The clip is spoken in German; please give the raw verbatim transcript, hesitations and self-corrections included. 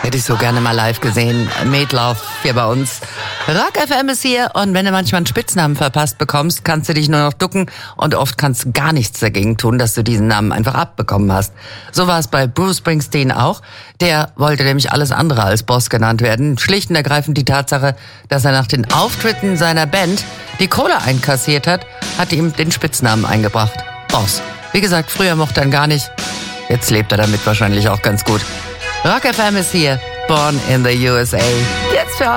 Hätte ich so gerne mal live gesehen. Meatloaf hier bei uns. Rock F M ist hier und wenn du manchmal einen Spitznamen verpasst bekommst, kannst du dich nur noch ducken und oft kannst du gar nichts dagegen tun, dass du diesen Namen einfach abbekommen hast. So war es bei Bruce Springsteen auch. Der wollte nämlich alles andere als Boss genannt werden. Schlicht und ergreifend die Tatsache, dass er nach den Auftritten seiner Band die Kohle einkassiert hat, hat ihm den Spitznamen eingebracht. Boss. Wie gesagt, früher mochte er ihn gar nicht. Jetzt lebt er damit wahrscheinlich auch ganz gut. Rock F M ist hier, born in the U S A. Jetzt für